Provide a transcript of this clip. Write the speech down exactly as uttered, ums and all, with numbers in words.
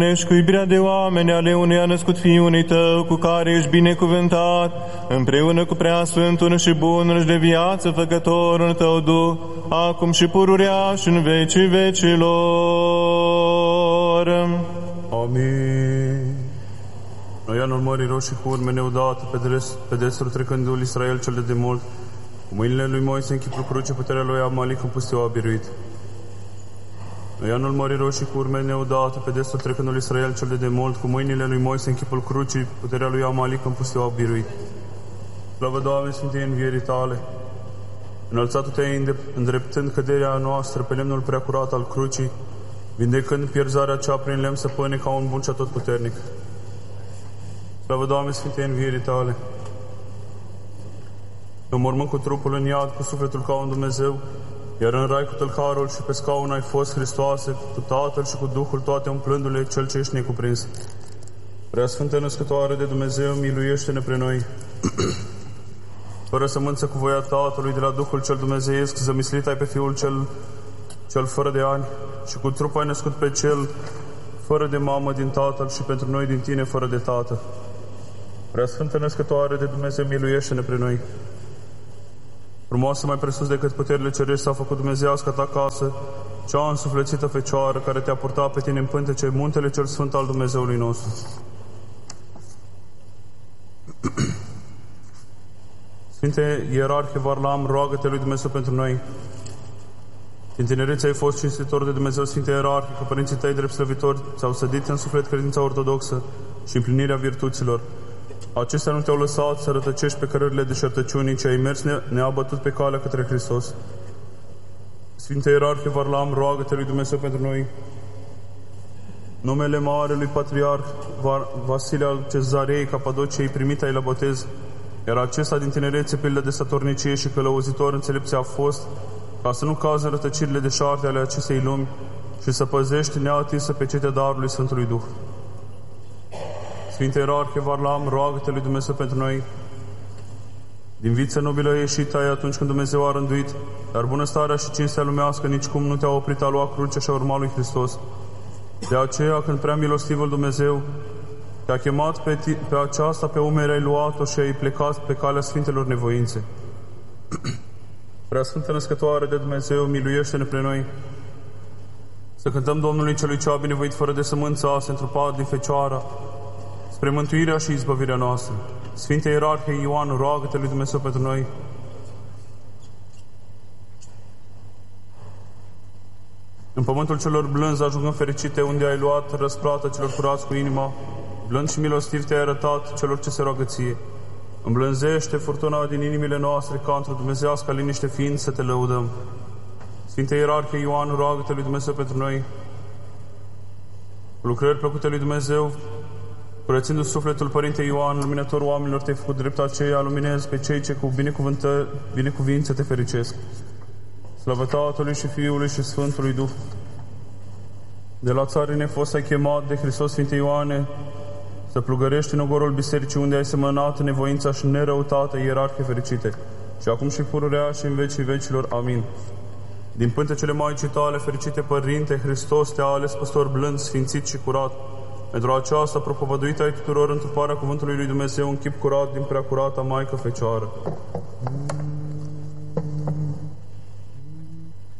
și cu iubirea de oameni ale unui a născut Fiului Tău, cu care ești binecuvântat, împreună cu Preasfântul și Bunul și de viață Făcătorul Tău Duh, acum și pururea și în vecii vecilor. Amin. Noi anul Mării Roșii cu urme neudate pe, dres, pe desul trecândul Israel cel de demult, cu mâinile lui Moise în chipul cruce, puterea lui Amalic în pustiu a biruit. Noi anul Mării Roșii cu urme neudate pe desul trecândul Israel cel de demult, cu mâinile lui Moise în chipul crucii, puterea lui Amalic în pustiu a biruit. Slavă, Doamne, Sfintei învierii Tale! Înălțatu-te îndreptând căderea noastră pe lemnul preacurat al crucii, vindecând pierzarea cea prin lemn săpâne ca un bun și atotputernic. Slavă, Doamne, Sfintei învierii Tale! Înmormânt cu trupul în iad, cu sufletul ca un Dumnezeu, iar în rai cu tălcarul și pe scaun ai fost, Hristoase, cu Tatăl și cu Duhul, toate umplându-le cel ce ești necuprins. Prea Sfântă Născătoare de Dumnezeu, miluiește-ne pre noi. Fără sămânță cu voia Tatălui, de la Duhul cel dumnezeiesc, zămislit ai pe Fiul cel, cel fără de ani, și cu trup ai născut pe cel fără de mamă din Tatăl și pentru noi din tine fără de Tată. Prea Sfântă Născătoare de Dumnezeu, miluiește-ne pre noi. Frumoasă mai presus decât puterile cerești s-a făcut dumnezeiască ta casă, cea însuflețită Fecioară, care te-a purtat pe tine în pântece, muntele cel sfânt al Dumnezeului nostru. Sfinte Ierarhie Varlam, roagă-te lui Dumnezeu pentru noi. Din tinerețe ai fost cinstitor de Dumnezeu, Sfinte Ierarhie, că părinții tăi drept slăvitori ți-au sădit în suflet credința ortodoxă și împlinirea virtuților. Acestea nu te-au lăsat să rătăcești pe cărările deșertăciunii, ci ai mers ne neabătut pe calea către Hristos. Sfinte Ierarhie Varlam, roagă-te lui Dumnezeu pentru noi. Numele Marelui Patriarh Vasile al Cezarei Capadociei primit ai la botez, iar acesta din tinerețe pildă de statornicie și călăuzitor înțelepție a fost, ca să nu cază rătăcirile deșarte ale acestei lumi și să păzești neatinsă pe cetea darului Sfântului Duh. Sfinte Ierarhie Varlam, roagă-te lui Dumnezeu pentru noi. Din viță nobilă ieșit ai atunci când Dumnezeu a rânduit, dar bunăstarea și cinstea lumească nicicum nu te-a oprit a lua crucea și a urma lui Hristos. De aceea, când prea milostivul Dumnezeu te-a chemat pe, pe aceasta, pe umeri ai luat-o și ai plecat pe calea Sfintelor nevoințe. Prea Sfântă Născătoare de Dumnezeu, miluiește-ne pre noi. Să cântăm Domnului celui ce a binevoit fără de sămânță a se întrupat din Fecioara, spre mântuirea și izbăvirea noastră. Sfinte Ierarhie Ioan, roagă-te lui Dumnezeu pentru noi. În pământul celor blânzi ajungând fericite, unde ai luat răsplată celor curați cu inima, blând și milostiv te-ai arătat celor ce se roagă ție. Îmblânzește furtuna din inimile noastre, ca într-o dumnezeiască liniște fiind să te lăudăm. Sfinte Ierarhie Ioan, roagă-te lui Dumnezeu pentru noi. Lucrări plăcute lui Dumnezeu, curățindu sufletul Părinte Ioan, luminătorul oamenilor, te-ai făcut drept aceea, luminezi pe cei ce cu binecuvință te fericesc. Slavă Tatălui și Fiului și Sfântului Duh. De la țară fost ai chemat de Hristos, Sfinte Ioane, să plugărești în ogorul bisericii, unde ai semănat nevoința și nerăutatea ierarhie fericite, și acum și pururea și în vecii vecilor. Amin. Din pântecele Maicii tale, fericite Părinte, Hristos te-a ales păstor blând, sfințit și curat. Pentru aceasta propovăduit ai tuturor întruparea cuvântului lui Dumnezeu în chip curat din preacurata Maică Fecioară.